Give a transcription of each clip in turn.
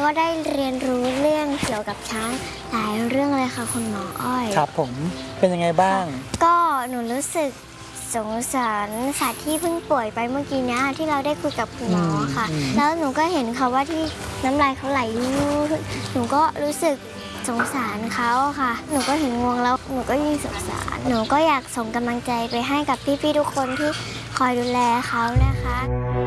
ก็ได้เรียนรู้เรื่องเกี่ยวกับช้างหลายเรื่องเลยค่ะคุณหมออ้อยครับผมเป็นยังไงบ้างก็หนูรู้สึกสงสารสัตว์ที่เพิ่งป่วยไปเมื่อกี้นี้ที่เราได้คุยกับคุณหมอค่ะแล้วหนูก็เห็นเขาว่าที่น้ำลายเขาไหลหนูก็รู้สึกสงสารเขาค่ะหนูก็เห็นงวงแล้วหนูก็ยิ่งสงสารหนูก็อยากส่งกำลังใจไปให้กับพี่ๆทุกคนที่คอยดูแลเขานะคะ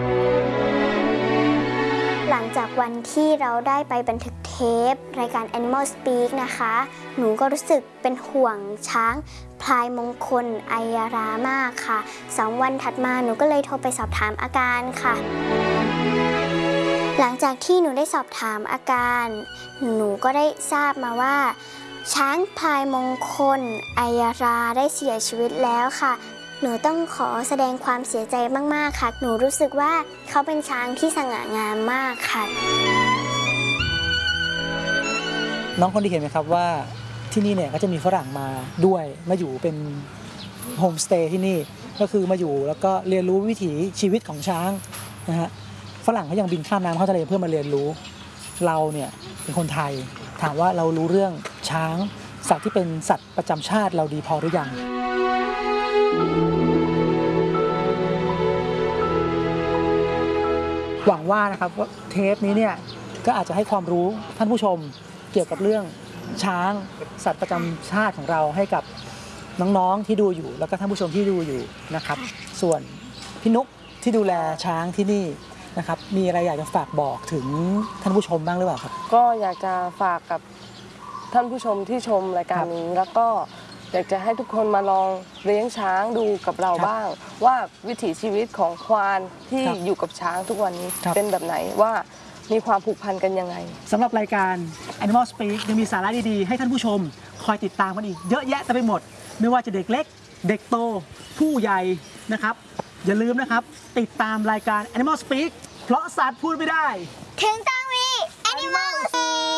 หลังจากวันที่เราได้ไปบันทึกเทปรายการ Animal Speak นะคะหนูก็รู้สึกเป็นห่วงช้างพลายมงคลไอยารามากค่ะ2 วันถัดมาหนูก็เลยโทรไปสอบถามอาการค่ะหลังจากที่หนูได้สอบถามอาการหนูก็ได้ทราบมาว่าช้างพลายมงคลไอยาราได้เสียชีวิตแล้วค่ะหนูต้องขอแสดงความเสียใจมากๆค่ะหนูรู้สึกว่าเขาเป็นช้างที่สง่างามมากค่ะน้องคนที่เห็นไหมครับว่าที่นี่เนี่ยก็จะมีฝรั่งมาด้วยมาอยู่เป็นโฮมสเตย์ที่นี่ก็คือมาอยู่แล้วก็เรียนรู้วิถีชีวิตของช้างนะฮะฝรั่งเขายังบินข้ามน้ำเข้าทะเลเพื่อมาเรียนรู้เราเนี่ยเป็นคนไทยถามว่าเรารู้เรื่องช้างสัตว์ที่เป็นสัตว์ประจำชาติเราดีพอหรือยังหวังว่านะครับว่าเทปนี้เนี่ยก็อาจจะให้ความรู้ท่านผู้ชมเกี่ยวกับเรื่องช้างสัตว์ประจำชาติของเราให้กับน้องๆที่ดูอยู่แล้วก็ท่านผู้ชมที่ดูอยู่นะครับส่วนพี่นุ๊กที่ดูแลช้างที่นี่นะครับมีอะไรอยากจะฝากบอกถึงท่านผู้ชมบ้างหรือเปล่าครับก็อยากจะฝากกับท่านผู้ชมที่ชมรายการนี้แล้วก็อยากจะให้ทุกคนมาลองเลี้ยงช้างดูกับเราบ้างว่าวิถีชีวิตของควานที่อยู่กับช้างทุกวันนี้เป็นแบบไหนว่ามีความผูกพันกันยังไงสำหรับรายการ Animal Speak ยังมีสาระดีๆให้ท่านผู้ชมคอยติดตามกันอีกเยอะแยะเต็มไปหมดไม่ว่าจะเด็กเล็กเด็กโตผู้ใหญ่นะครับอย่าลืมนะครับติดตามรายการ Animal Speak เพราะสัตว์พูดไม่ได้ถึงต้องมี Animal